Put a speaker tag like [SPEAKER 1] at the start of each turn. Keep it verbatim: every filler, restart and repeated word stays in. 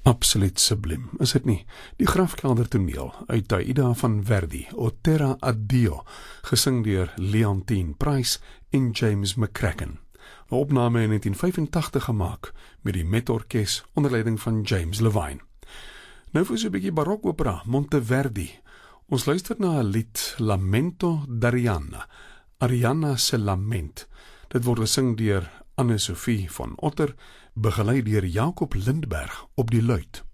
[SPEAKER 1] Absoluut subliem, is dit nie? Die grafkelder toneel uit Aida van Verdi, O Terra Addio, gesing deur Leontine Price en James McCracken. 'n Opname in negentien vyfentagtig gemaak met die Met Orkes onder leiding van James Levine. Nou vir so 'n bietjie barokopera, Monteverdi. Ons luister na 'n lied Lamento d'Arianna, Arianna se lament. Dit word gesing deur Anne-Sophie van Otter, begeleid deur Jacob Lindberg op die luit.